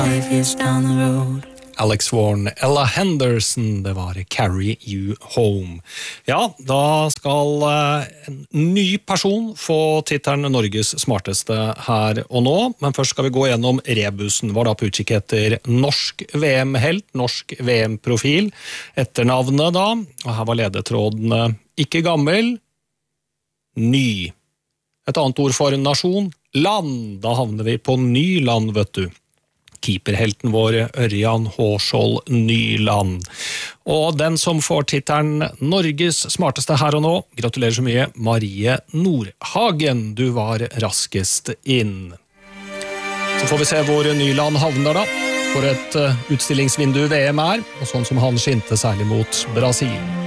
Alex Warren, Ella Henderson, det var Carry You Home. Ja, da skal en ny person få tittelen Norges smarteste her og nå, men først skal vi gå gjennom rebusen. Var da på utkikk etter norsk VM-helt, norsk VM-profil, etternavnet da, og her var ledetrådene ikke gammel, ny. Et annet ord for nasjon, land, da havner vi på Nyland, vet du. Keeperhelten vår, Ørjan Hårskjold Nyland. Og den som får tittelen Norges smarteste her og nå, gratulerer så mye, Marie Nordhagen. Du var raskest inn. Så får vi se hvor Nyland havner da, for et utstillingsvindu VM er, og sånn som han skinte særlig mot Brasil.